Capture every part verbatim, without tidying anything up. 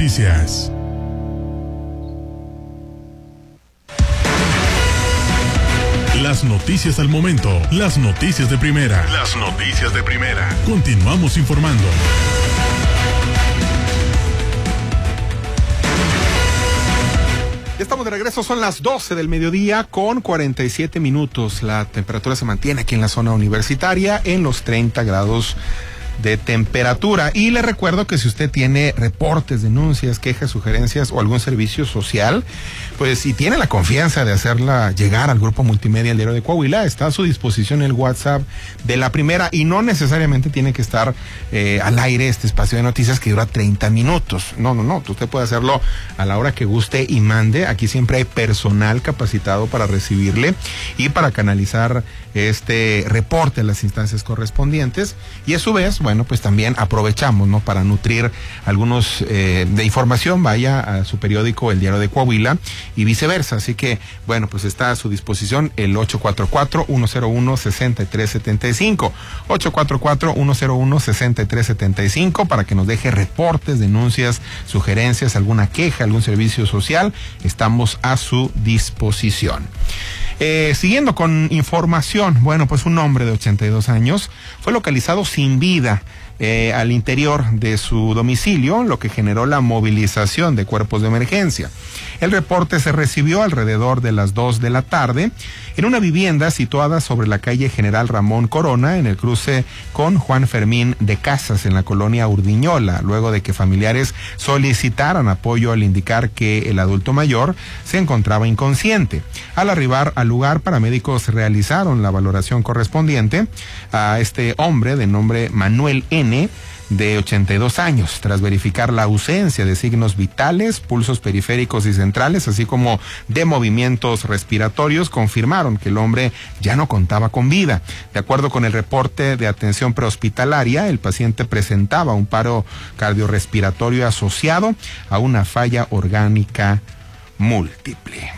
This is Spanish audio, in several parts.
Noticias. Las noticias al momento, las noticias de primera. Las noticias de primera. Continuamos informando. Ya estamos de regreso, son las doce del mediodía con cuarenta y siete minutos. La temperatura se mantiene aquí en la zona universitaria en los treinta grados de temperatura. Y le recuerdo que si usted tiene reportes, denuncias, quejas, sugerencias o algún servicio social, pues si tiene la confianza de hacerla llegar al grupo multimedia El Diario de Coahuila, está a su disposición el WhatsApp de la primera y no necesariamente tiene que estar eh, al aire este espacio de noticias que dura treinta minutos. No, no, no, usted puede hacerlo a la hora que guste y mande. Aquí siempre hay personal capacitado para recibirle y para canalizar este reporte a las instancias correspondientes, y a su vez, bueno, pues también aprovechamos, ¿no?, para nutrir algunos eh, de información, vaya a su periódico El Diario de Coahuila y viceversa. Así que, bueno, pues está a su disposición el ocho cuatro cuatro, uno cero uno, seis tres siete cinco, ocho cuatro cuatro, uno cero uno, seis tres siete cinco, para que nos deje reportes, denuncias, sugerencias, alguna queja, algún servicio social. Estamos a su disposición. Eh, siguiendo con información, bueno, pues un hombre de ochenta y dos años fue localizado sin vida eh, al interior de su domicilio, lo que generó la movilización de cuerpos de emergencia. El reporte se recibió alrededor de las dos de la tarde en una vivienda situada sobre la calle General Ramón Corona, en el cruce con Juan Fermín de Casas, en la colonia Urdiñola, luego de que familiares solicitaran apoyo al indicar que el adulto mayor se encontraba inconsciente. Al arribar al lugar, paramédicos realizaron la valoración correspondiente a este hombre de nombre Manuel N., de ochenta y dos años, tras verificar la ausencia de signos vitales, pulsos periféricos y centrales, así como de movimientos respiratorios, confirmaron que el hombre ya no contaba con vida. De acuerdo con el reporte de atención prehospitalaria, el paciente presentaba un paro cardiorrespiratorio asociado a una falla orgánica múltiple.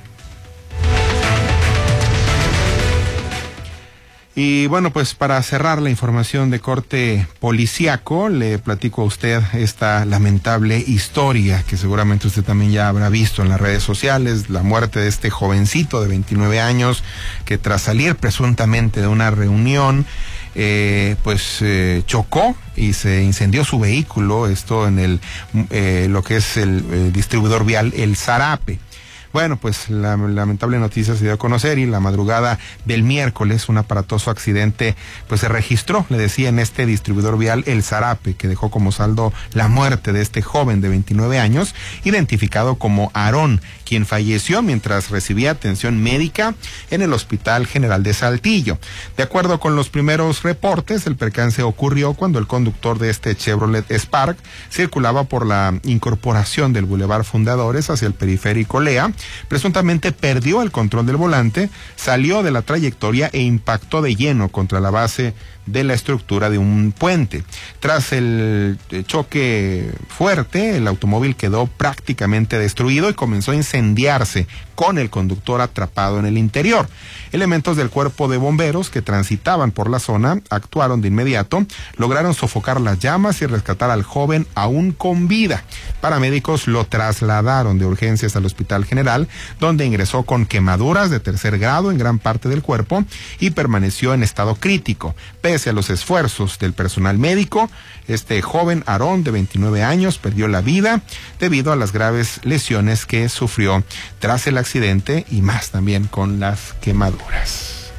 Y bueno, pues para cerrar la información de corte policíaco, le platico a usted esta lamentable historia que seguramente usted también ya habrá visto en las redes sociales, la muerte de este jovencito de veintinueve años que tras salir presuntamente de una reunión, eh, pues eh, chocó y se incendió su vehículo, esto en el eh, lo que es el, el distribuidor vial El Zarape. Bueno, pues la lamentable noticia se dio a conocer y la madrugada del miércoles un aparatoso accidente pues se registró, le decía, en este distribuidor vial El Zarape, que dejó como saldo la muerte de este joven de veintinueve años, identificado como Aarón, quien falleció mientras recibía atención médica en el Hospital General de Saltillo. De acuerdo con los primeros reportes, el percance ocurrió cuando el conductor de este Chevrolet Spark circulaba por la incorporación del Boulevard Fundadores hacia el periférico Lea. Presuntamente perdió el control del volante, salió de la trayectoria e impactó de lleno contra la base de la estructura de un puente. Tras el choque fuerte, el automóvil quedó prácticamente destruido y comenzó a incendiarse, con el conductor atrapado en el interior. Elementos del cuerpo de bomberos que transitaban por la zona actuaron de inmediato, lograron sofocar las llamas y rescatar al joven aún con vida. Paramédicos lo trasladaron de urgencias al Hospital General, donde ingresó con quemaduras de tercer grado en gran parte del cuerpo y permaneció en estado crítico. Pese a los esfuerzos del personal médico, este joven Aarón de veintinueve años perdió la vida debido a las graves lesiones que sufrió tras el accidente y más también con las quemaduras.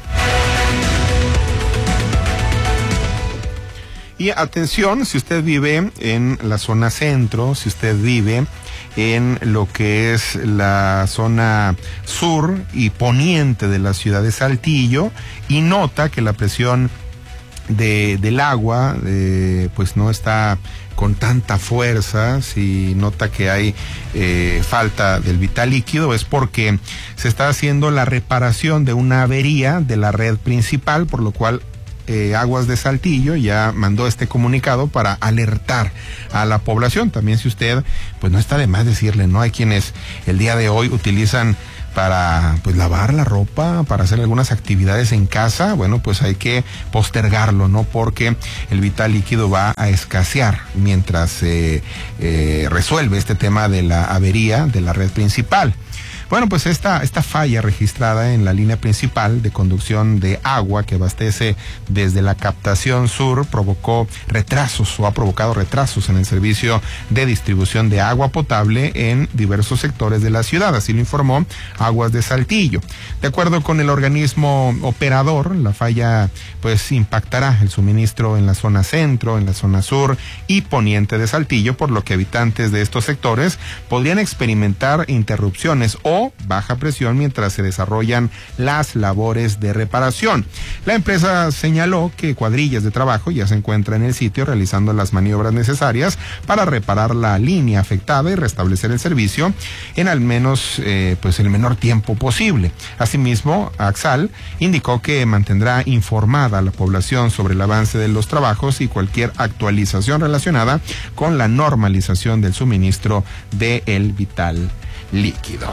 Y atención, si usted vive en la zona centro, si usted vive en lo que es la zona sur y poniente de la ciudad de Saltillo y nota que la presión de, del agua eh, pues no está con tanta fuerza, si nota que hay eh, falta del vital líquido, es porque se está haciendo la reparación de una avería de la red principal, por lo cual Eh, Aguas de Saltillo ya mandó este comunicado para alertar a la población. También, si usted, pues no está de más decirle, ¿no? Hay quienes el día de hoy utilizan para pues lavar la ropa, para hacer algunas actividades en casa, bueno, pues hay que postergarlo, ¿no? Porque el vital líquido va a escasear mientras se eh, eh, resuelve este tema de la avería de la red principal. Bueno, pues esta, esta falla registrada en la línea principal de conducción de agua que abastece desde la captación sur provocó retrasos o ha provocado retrasos en el servicio de distribución de agua potable en diversos sectores de la ciudad, así lo informó Aguas de Saltillo. De acuerdo con el organismo operador, la falla pues impactará el suministro en la zona centro, en la zona sur y poniente de Saltillo, por lo que habitantes de estos sectores podrían experimentar interrupciones o baja presión mientras se desarrollan las labores de reparación. La empresa señaló que cuadrillas de trabajo ya se encuentran en el sitio realizando las maniobras necesarias para reparar la línea afectada y restablecer el servicio en al menos eh, pues el menor tiempo posible. Asimismo, Axal indicó que mantendrá informada a la población sobre el avance de los trabajos y cualquier actualización relacionada con la normalización del suministro de el vital líquido.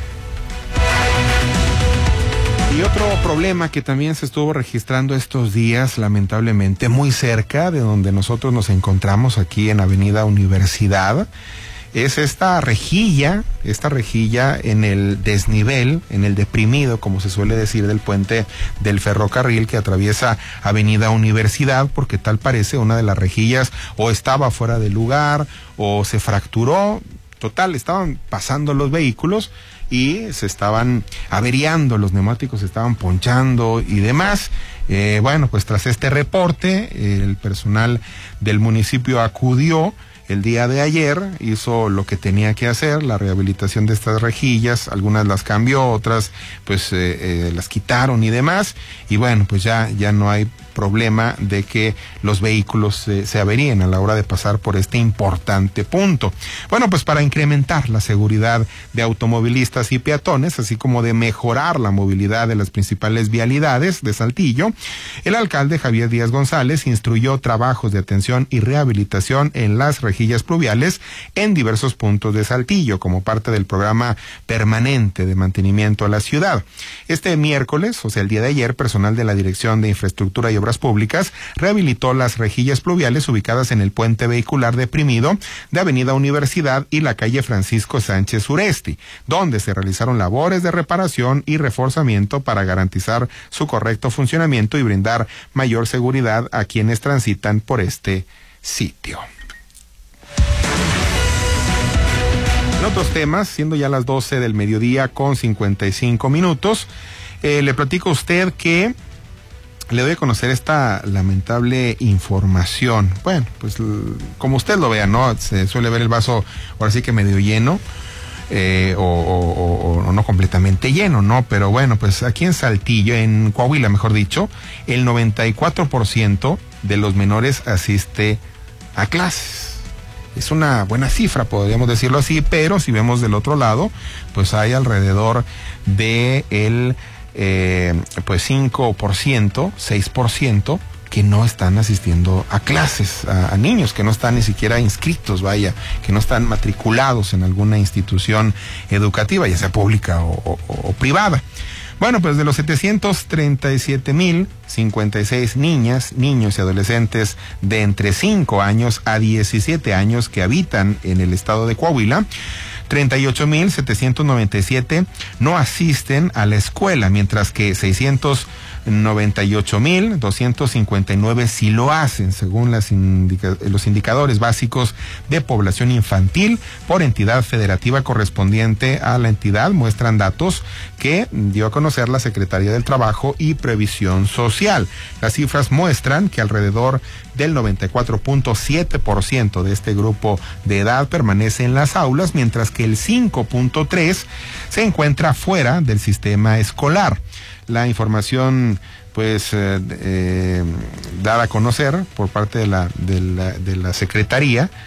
Y otro problema que también se estuvo registrando estos días, lamentablemente, muy cerca de donde nosotros nos encontramos aquí en Avenida Universidad, es esta rejilla, esta rejilla en el desnivel, en el deprimido, como se suele decir, del puente del ferrocarril que atraviesa Avenida Universidad, porque tal parece una de las rejillas o estaba fuera de lugar o se fracturó. Total, estaban pasando los vehículos y se estaban averiando, los neumáticos se estaban ponchando y demás. Eh, bueno, pues tras este reporte, el personal del municipio acudió el día de ayer, hizo lo que tenía que hacer, la rehabilitación de estas rejillas, algunas las cambió, otras pues eh, eh, las quitaron y demás, y bueno, pues ya, ya no hay problema de que los vehículos eh, se averíen a la hora de pasar por este importante punto. Bueno, pues para incrementar la seguridad de automovilistas y peatones, así como de mejorar la movilidad de las principales vialidades de Saltillo, el alcalde Javier Díaz González instruyó trabajos de atención y rehabilitación en las rejillas pluviales en diversos puntos de Saltillo, como parte del programa permanente de mantenimiento a la ciudad. Este miércoles, o sea el día de ayer, personal de la Dirección de Infraestructura y Obras Públicas rehabilitó las rejillas pluviales ubicadas en el puente vehicular deprimido de Avenida Universidad y la calle Francisco Sánchez Suresti, donde se realizaron labores de reparación y reforzamiento para garantizar su correcto funcionamiento y brindar mayor seguridad a quienes transitan por este sitio. En otros temas, siendo ya las doce del mediodía con cincuenta y cinco minutos, eh, le platico a usted que le doy a conocer esta lamentable información. Bueno, pues como usted lo vea, ¿no? Se suele ver el vaso ahora sí que medio lleno, eh, o, o, o, o no completamente lleno, ¿no? Pero bueno, pues aquí en Saltillo, en Coahuila, mejor dicho, el noventa y cuatro por ciento de los menores asiste a clases. Es una buena cifra, podríamos decirlo así, pero si vemos del otro lado, pues hay alrededor de el Eh, pues cinco por ciento, seis por ciento que no están asistiendo a clases, a, a niños que no están ni siquiera inscritos, vaya, que no están matriculados en alguna institución educativa, ya sea pública o, o, o privada. Bueno, pues de los setecientos treinta y siete mil cincuenta y seis niñas, niños y adolescentes de entre cinco años a diecisiete años que habitan en el estado de Coahuila, treinta y ocho mil setecientos noventa y siete no asisten a la escuela, mientras que seiscientos noventa y ocho mil doscientos cincuenta y nueve sí lo hacen, según las indica- los indicadores básicos de población infantil por entidad federativa correspondiente a la entidad. Muestran datos que dio a conocer la Secretaría del Trabajo y Previsión Social. Las cifras muestran que alrededor del noventa y cuatro punto siete por ciento de este grupo de edad permanece en las aulas, mientras que el cinco punto tres por ciento se encuentra fuera del sistema escolar. La información pues eh, eh, dada a conocer por parte de la, de la, de la Secretaría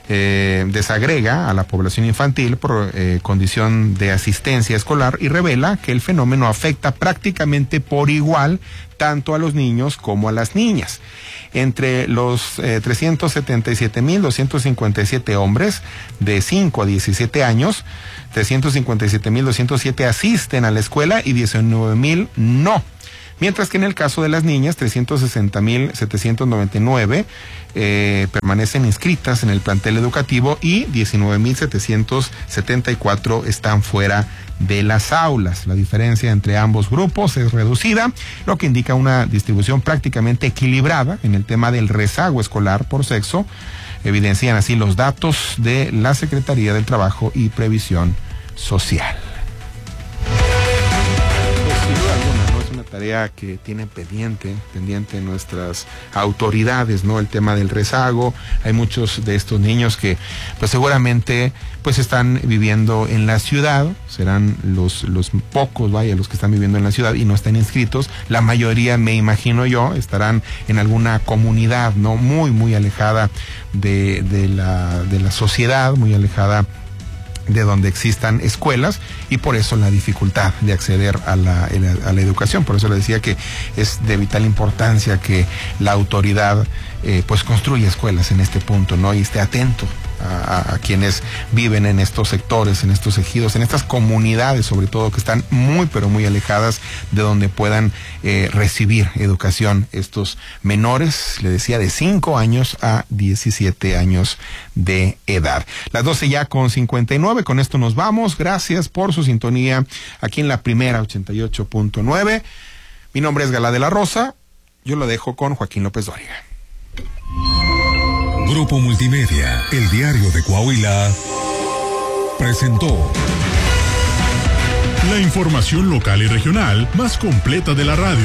eh, desagrega a la población infantil por eh, condición de asistencia escolar y revela que el fenómeno afecta prácticamente por igual tanto a los niños como a las niñas. Entre los eh, trescientos setenta y siete mil doscientos cincuenta y siete hombres de cinco a diecisiete años, trescientos cincuenta y siete mil doscientos siete asisten a la escuela y diecinueve mil no. Mientras que en el caso de las niñas, trescientos sesenta mil setecientos noventa y nueve eh, permanecen inscritas en el plantel educativo y diecinueve mil setecientos setenta y cuatro están fuera de las aulas. La diferencia entre ambos grupos es reducida, lo que indica una distribución prácticamente equilibrada en el tema del rezago escolar por sexo. Evidencian así los datos de la Secretaría del Trabajo y Previsión Social. Tarea que tienen pendiente, pendiente nuestras autoridades, ¿no? El tema del rezago. Hay muchos de estos niños que, pues seguramente, pues están viviendo en la ciudad, serán los, los pocos, vaya, los que están viviendo en la ciudad y no están inscritos. La mayoría, me imagino yo, estarán en alguna comunidad, ¿no? Muy, muy alejada de, de la, de la sociedad, muy alejada de donde existan escuelas y por eso la dificultad de acceder a la, a la educación. Por eso le decía que es de vital importancia que la autoridad eh, pues construya escuelas en este punto, ¿no? Y esté atento a, a quienes viven en estos sectores, en estos ejidos, en estas comunidades sobre todo que están muy pero muy alejadas de donde puedan eh, recibir educación estos menores, le decía, de cinco años a diecisiete años de edad. Las doce ya con cincuenta y nueve, con esto nos vamos. Gracias por su sintonía aquí en la Primera ochenta y ocho punto nueve. Mi nombre es Gala de la Rosa, yo lo dejo con Joaquín López Dóriga. Grupo Multimedia, el diario de Coahuila, presentó la información local y regional más completa de la radio.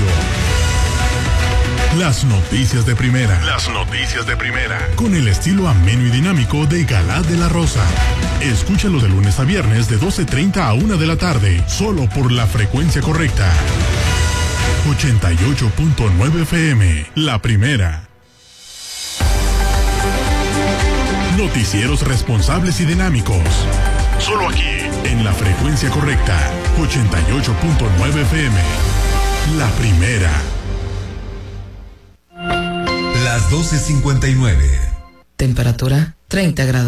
Las noticias de primera. Las noticias de primera. Con el estilo ameno y dinámico de Gala de la Rosa. Escúchalo de lunes a viernes de doce treinta a una de la tarde, solo por la frecuencia correcta. ochenta y ocho punto nueve F M, La Primera. Noticieros responsables y dinámicos. Solo aquí, en la frecuencia correcta. ochenta y ocho punto nueve F M. La Primera. Las doce cincuenta y nueve. Temperatura treinta grados.